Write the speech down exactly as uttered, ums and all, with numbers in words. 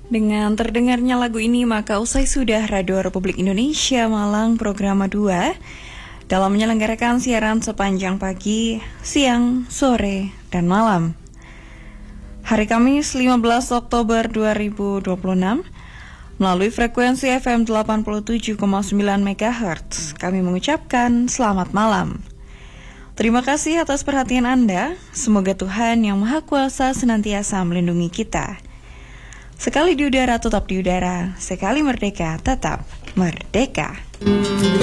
Dengan terdengarnya lagu ini, maka usai sudah Radio Republik Indonesia Malang Programa dua dalam menyelenggarakan siaran sepanjang pagi, siang, sore, dan malam. Hari Kamis lima belas Oktober dua ribu dua puluh enam, melalui frekuensi F M delapan puluh tujuh koma sembilan megahertz, kami mengucapkan selamat malam. Terima kasih atas perhatian Anda. Semoga Tuhan Yang Maha Kuasa senantiasa melindungi kita. Sekali di udara tetap di udara, sekali merdeka tetap merdeka.